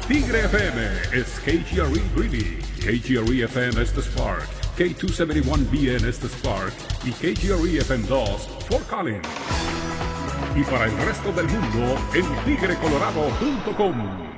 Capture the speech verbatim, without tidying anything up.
Tigre F M es K G R E Greeley, K G R E F M es The Spark, K doscientos setenta y uno B N es The Spark y K G R E F M dos Fort Collins. Y para el resto del mundo en tigre colorado punto com.